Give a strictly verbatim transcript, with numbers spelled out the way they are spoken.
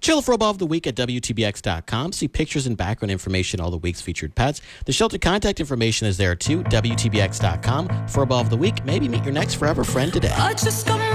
Chill for above the week at W T B X dot com. See pictures and background information, all the week's featured pets. The shelter contact information is there too, W T B X dot com. For above the week, maybe meet your next forever friend today. I just got